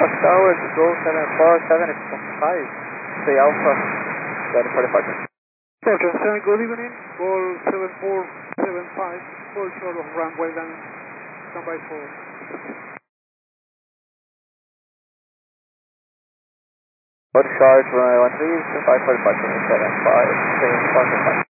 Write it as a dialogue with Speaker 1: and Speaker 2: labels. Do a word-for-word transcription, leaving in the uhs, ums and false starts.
Speaker 1: Fox Tower, go seven four seven five, say Alpha, seven forty-five.
Speaker 2: Seven seven, good evening, call seven four seven five, call short of runway line, stand by for.
Speaker 1: What charge runway one three, five forty-five, seven five, say forty-five.